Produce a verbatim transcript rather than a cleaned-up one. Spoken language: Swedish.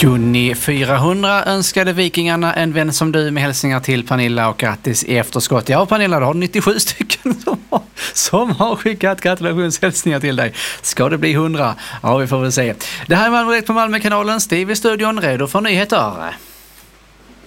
Gunni fyrahundra önskade Vikingarna en vän som du med hälsningar till Pernilla och grattis i efterskott. Ja, Pernilla, du har nittiosju stycken som har, som har skickat gratulationshälsningar till dig. Ska det bli hundra? Ja, vi får väl se. Det här är Malmö direkt på Malmökanalen. Steve i studion, redo för nyheter.